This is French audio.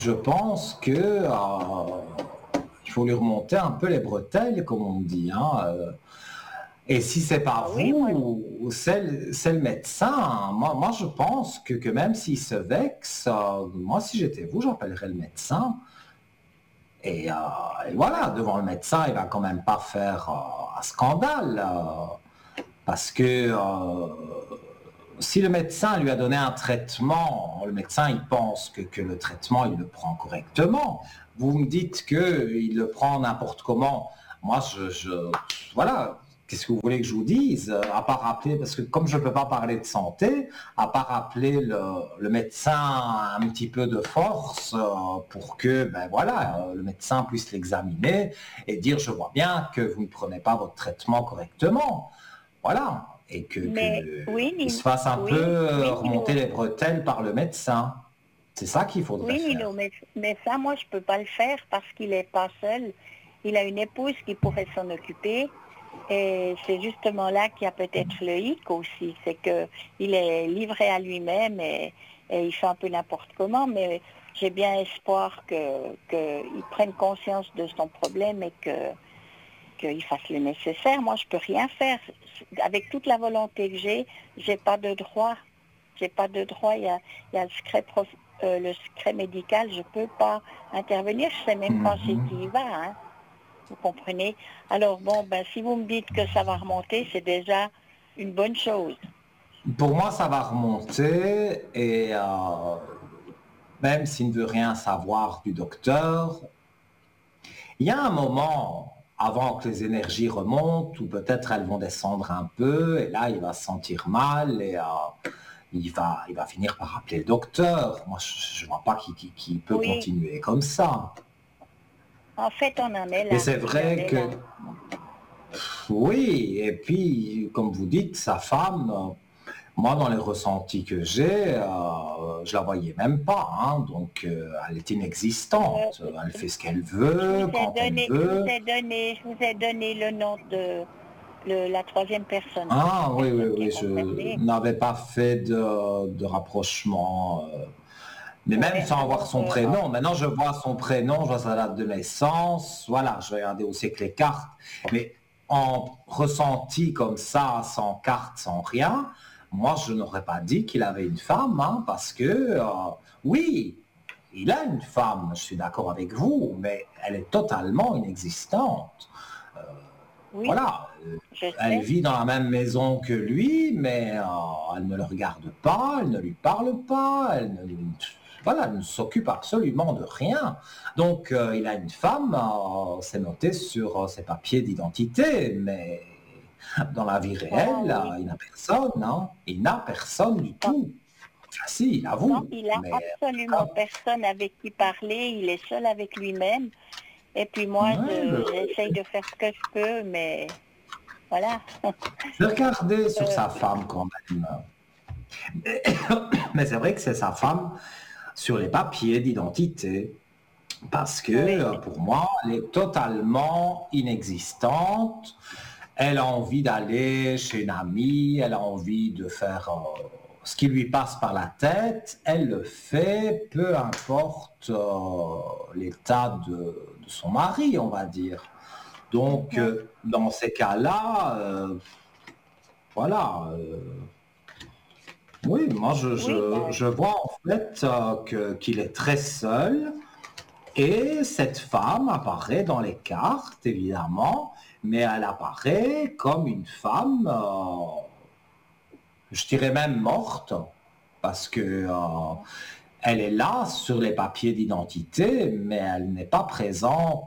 je pense que il faut lui remonter un peu les bretelles, comme on dit, hein. Et si c'est pas Ah oui, moi, vous, c'est le médecin. Moi, je pense que même s'il se vexe, moi, si j'étais vous, j'appellerais le médecin. Et, et voilà, devant le médecin, il va quand même pas faire un scandale. Parce que si le médecin lui a donné un traitement, le médecin il pense que le traitement il le prend correctement. Vous me dites qu'il le prend n'importe comment. Moi, voilà, qu'est-ce que vous voulez que je vous dise? À part rappeler, parce que comme je ne peux pas parler de santé, à part rappeler le médecin un petit peu de force pour que, ben voilà, le médecin puisse l'examiner et dire, je vois bien que vous ne prenez pas votre traitement correctement. Voilà. Et mais oui, qu'il se fasse un peu oui, oui, remonter Nino, les bretelles par le médecin. C'est ça qu'il faudrait oui, faire. Nino, mais ça, moi, je peux pas le faire parce qu'il n'est pas seul. Il a une épouse qui pourrait s'en occuper. Et c'est justement là qu'il y a peut-être le hic aussi, c'est que il est livré à lui-même et il fait un peu n'importe comment, mais j'ai bien espoir qu'il prenne conscience de son problème et qu'il fasse le nécessaire. Moi, je peux rien faire. Avec toute la volonté que j'ai pas de droit. J'ai pas de droit. Il y a le secret médical. Je peux pas intervenir. Je sais même pas chez qui il va. Hein. Vous comprenez? Alors bon, ben si vous me dites que ça va remonter, c'est déjà une bonne chose. Pour moi, ça va remonter et même s'il ne veut rien savoir du docteur, il y a un moment avant que les énergies remontent où peut-être elles vont descendre un peu et là, il va se sentir mal et il va finir par appeler le docteur. Moi, je ne vois pas qui peut Oui, continuer comme ça. en fait, on en est Et là. c'est On en vrai est que là. oui, et puis, comme vous dites, sa femme, moi, dans les ressentis que j'ai, je la voyais même pas, hein, donc elle est Euh, inexistante. Elle fait ce qu'elle veut, quand elle veut. je vous ai donné le nom de la troisième personne, Ah oui, oui, personne qui est oui, je concernée. n'avais pas fait de rapprochement. Mais même Ouais, sans voir alors, son prénom, maintenant je vois son prénom, je vois sa date de naissance, voilà, je vais regarder aussi avec les cartes. Mais en ressenti comme ça, sans carte, sans rien, moi je n'aurais pas dit qu'il avait une femme, hein, parce que oui, il a une femme, je suis d'accord avec vous, mais elle est totalement inexistante. oui, Voilà, je elle sais. vit dans la même maison que lui, mais elle ne le regarde pas, elle ne lui parle pas, voilà, elle ne s'occupe absolument de rien. Donc il a une femme, c'est noté sur ses papiers d'identité, mais dans la vie Ah réelle, oui. il n'a personne, hein. Il n'a personne du Ah, tout. Enfin si, il non, avoue, il a mais absolument personne avec qui parler. Il est seul avec lui-même. Et puis moi, ouais, j'essaye de faire ce que je peux, mais voilà. je vais regarder sur Euh, sa femme quand même. Mais c'est vrai que c'est sa femme sur les papiers d'identité. Parce que oui. pour moi, elle est totalement inexistante. Elle a envie d'aller chez une amie, elle a envie de faire ce qui lui passe par la tête, elle le fait, peu importe l'état de son mari, on va dire. Donc, Mhm. dans ces cas-là, voilà. Oui, moi, Oui, ben, je vois en fait qu'il est très seul. Et cette femme apparaît dans les cartes, évidemment, mais elle apparaît comme une femme, je dirais même morte, parce que elle est là sur les papiers d'identité, mais elle n'est pas présente